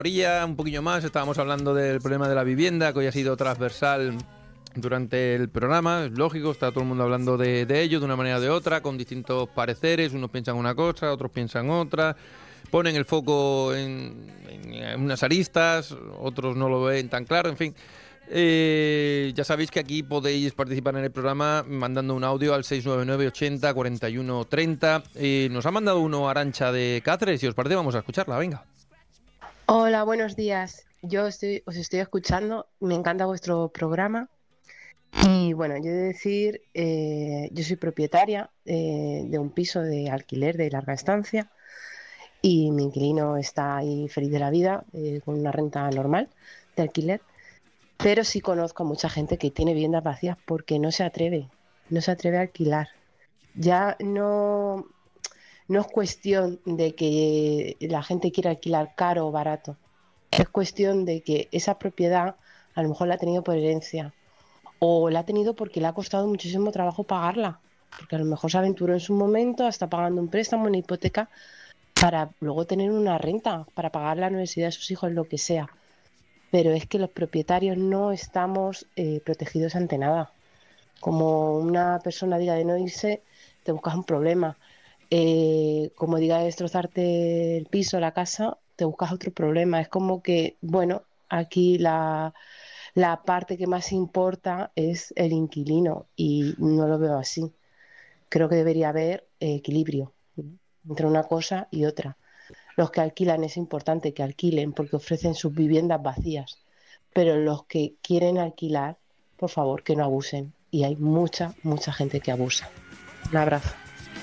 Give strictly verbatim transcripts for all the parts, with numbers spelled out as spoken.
Orilla, un poquillo más, estábamos hablando del problema de la vivienda, que hoy ha sido transversal durante el programa, es lógico, está todo el mundo hablando de, de ello de una manera o de otra, con distintos pareceres, unos piensan una cosa, otros piensan otra, ponen el foco en, en unas aristas, otros no lo ven tan claro, en fin. Eh, ya sabéis que aquí podéis participar en el programa mandando un audio al seis nueve nueve ochenta cuarenta y uno treinta. Eh, nos ha mandado uno Arantxa de Cáceres, si os parece vamos a escucharla, venga. Hola, buenos días. Yo estoy, os estoy escuchando, me encanta vuestro programa. Y bueno, yo he de decir, eh, yo soy propietaria eh, de un piso de alquiler de larga estancia y mi inquilino está ahí feliz de la vida, eh, con una renta normal de alquiler, pero sí conozco a mucha gente que tiene viviendas vacías porque no se atreve, no se atreve a alquilar. Ya no, no es cuestión de que la gente quiera alquilar caro o barato. Es cuestión de que esa propiedad a lo mejor la ha tenido por herencia o la ha tenido porque le ha costado muchísimo trabajo pagarla, porque a lo mejor se aventuró en su momento hasta pagando un préstamo, una hipoteca, para luego tener una renta, para pagar la universidad de sus hijos, lo que sea. Pero es que los propietarios no estamos eh, protegidos ante nada. Como una persona diga de no irse, te buscas un problema. Eh, como diga de destrozarte el piso, la casa, te buscas otro problema. Es como que, bueno, aquí la, la parte que más importa es el inquilino y no lo veo así. Creo que debería haber eh, equilibrio, ¿no?, entre una cosa y otra. Los que alquilan es importante que alquilen porque ofrecen sus viviendas vacías, pero los que quieren alquilar, por favor, que no abusen. Y hay mucha, mucha gente que abusa. Un abrazo.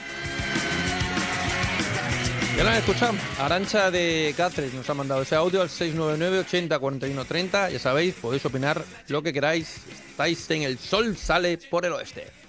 Ya lo han escuchado. Arantxa de Cáceres nos ha mandado ese audio al seis nueve nueve ochenta cuarenta y uno treinta. Ya sabéis, podéis opinar lo que queráis. Estáis en El Sol Sale por el Oeste.